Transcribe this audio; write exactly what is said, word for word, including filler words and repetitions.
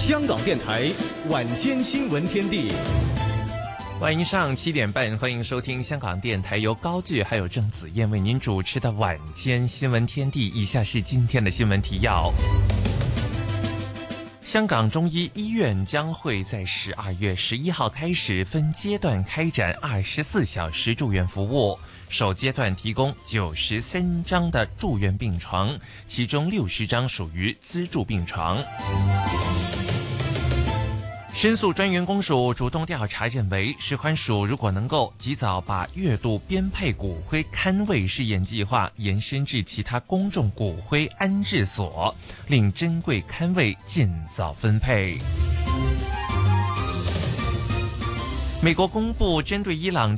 香港电台晚间新闻天地， 欢迎上七点半，欢迎收听香港电台由高炬还有郑子燕为您主持的晚间新闻天地。以下是今天的新闻提要。香港中医医院将会在十二月十一号开始分阶段开展二十四小时住院服务，首阶段提供九十三张的住院病床，其中六十张属于资助病床。申诉专员公署主动调查认为，食环署如果能够及早把月度编配骨灰龛位试验计划延伸至其他公众骨灰安置所，令珍贵龛位尽早分配。美国公布针对伊朗